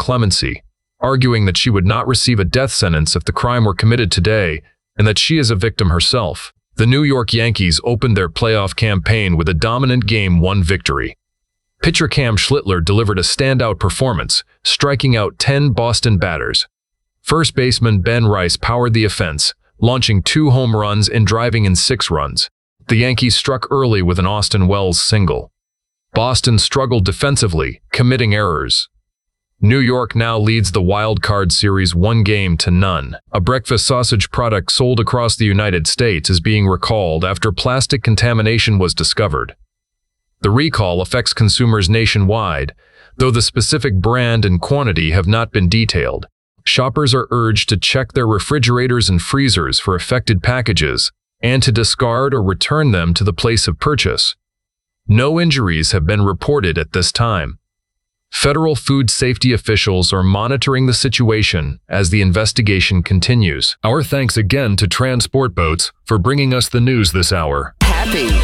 clemency, arguing that she would not receive a death sentence if the crime were committed today and that she is a victim herself. The New York Yankees opened their playoff campaign with a dominant Game 1 victory. Pitcher Cam Schlittler delivered a standout performance, striking out 10 Boston batters. First baseman Ben Rice powered the offense, launching 2 home runs and driving in 6 runs. The Yankees struck early with an Austin Wells single. Boston struggled defensively, committing errors. New York now leads the wild card series 1-0. A breakfast sausage product sold across the United States is being recalled after plastic contamination was discovered. The recall affects consumers nationwide, though the specific brand and quantity have not been detailed. Shoppers are urged to check their refrigerators and freezers for affected packages and to discard or return them to the place of purchase. No injuries have been reported at this time. Federal food safety officials are monitoring the situation as the investigation continues. Our thanks again to Transport Boats for bringing us the news this hour. Happy